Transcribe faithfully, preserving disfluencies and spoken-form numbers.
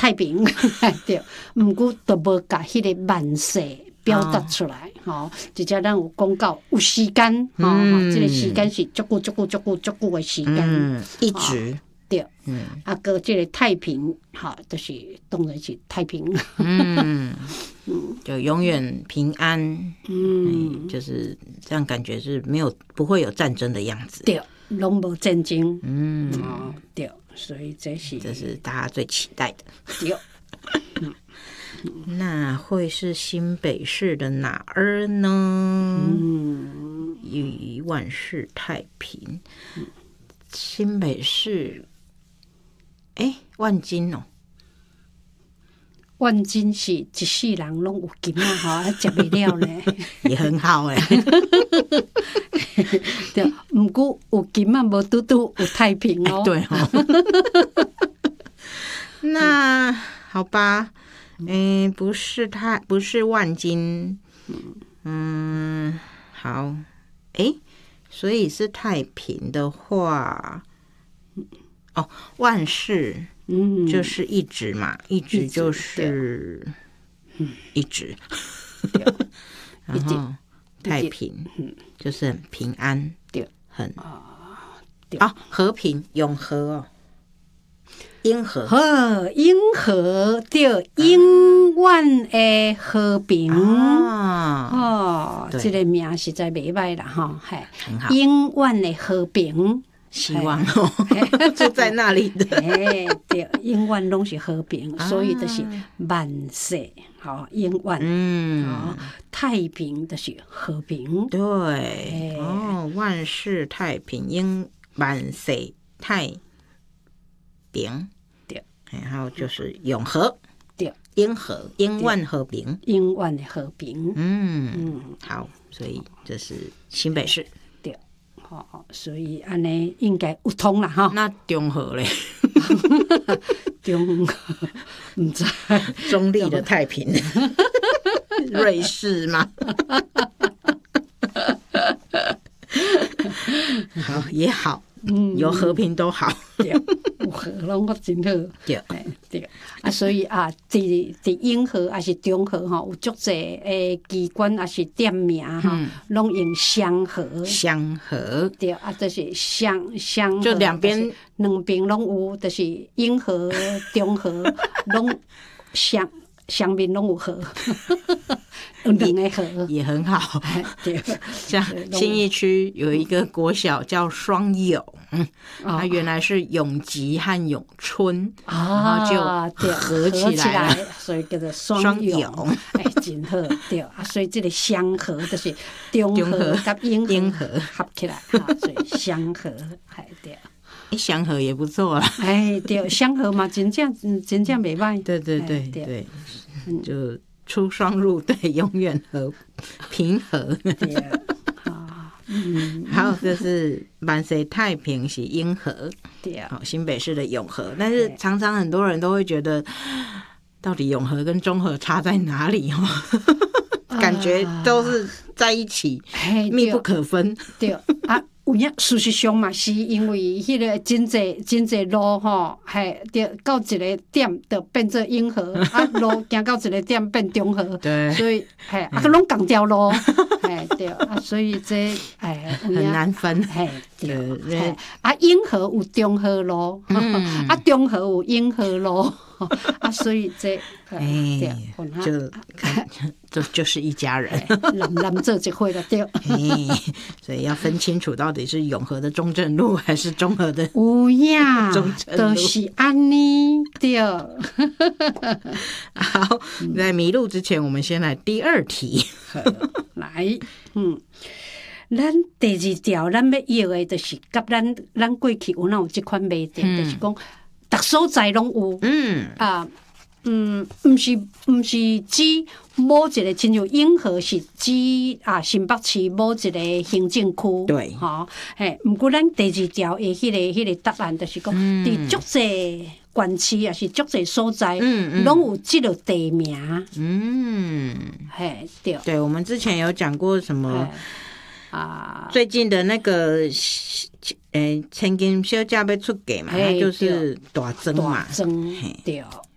太平，对，毋过都无甲迄个万世表达出来，吼、哦，直接咱有讲到有时间，吼、嗯，这个时间是足久足久足久足久的时间、 嗯，一直、哦、 对，嗯，啊，个这个太平，哈，就是当然是太平， 嗯嗯，就永远平安， 嗯， 就是这样，感觉是没有不会有战争的样子， 对，拢无战争， 嗯， 哦，对，所以这是这是大家最期待的， 对。 嗯那会是新北市的哪儿呢？嗯，与万事太平。新北市，哎，万金哦， 万金是一世人拢有金啊，哈，食不了呢， 也很好哎。 对，不过有金啊，无拄拄有太平哦。 对哦。那好吧。嗯，不是太不是万金，嗯，好，哎，所以是太平的话，哦，万事，嗯，就是一直嘛，一直就是一直，然后太平，就是很平安， 对， 很啊和平永和哦。英和， 好，英和对，永远的和平啊， 哦，这个名实在袂歹啦，哈，嘿， 很好， 永远的和平， 希望哦，就在那里的， 哎，对，永远拢是和平，所以就是万世，好，永远，嗯，哦，太平就是和平， 对，哦，万事太平，永万世太平。然后就是永和， 对， 英和，英万和平， 英万的和平， 嗯嗯，好，所以这是新北市， 对，好、哦，所以安尼应该有通啦哈。 那中和嘞， 中和唔知中立的太平，瑞士吗？好也好。嗯，有和平都好， 对，有和拢个真好， 对， 对啊，所以啊，伫伫永和还是中和吼，有足侪诶机关还是店名哈，拢、嗯、用相和， 相和， 对啊，就是相相和， 就两边两边拢有，就是永和、中和拢相相面拢有和。有两个和也很好， 对， 像信义区有一个国小叫双永，嗯，它原来是永吉和永春，然后就合起来了， 所以叫做双永，哎，真好，对啊，所以这个相和就是中和跟英和合起来，哈，所以相和，哎，对。 相和也不错啦， 哎，对，相和嘛，真正真正袂歹， 对对对对，就。出双入对，永远和平和。 对啊，嗯， 好，这是万世太平是英和， 对啊， 好，新北市的永和，但是常常很多人都会觉得，到底永和跟中和差在哪里哦？感觉都是在一起，密不可分。 对啊。有影，事实上嘛，是因为迄个真济真济路吼，嘿，着到一个点，就变做永和，啊，路行到一个点变中和， 对， 所以嘿，啊，都拢同条路，嘿，对，啊，所以这哎， 很难分， 嘿，对，啊，永和有中和路，嗯、啊，中和有永和路，啊，所以这哎，就就就是一家人， 男男做一伙了，对， 哎，所以要分清楚到底是永和的中正路还是中和的有呀， 中正路， 都是安尼，对。 好，在迷路之前，我们先来第二题， 来，嗯。咱第二条，咱要要的，就是甲咱咱过去有哪有这款卖点，嗯、就是讲，逐所在拢有，嗯啊，嗯，毋是毋是指某一个，亲像永和是指啊新北市某一个行政区， 对， 吼，嘿，毋过咱第二条的迄、那个迄、那个答案，就是讲，伫足侪县市也是足侪所在，嗯拢、嗯、有即个地名，嗯，嘿，对， 对，我们之前有讲过什么。啊，最近的那个，诶，千金小姐要出嫁嘛，它就是大庄嘛， 大庄对，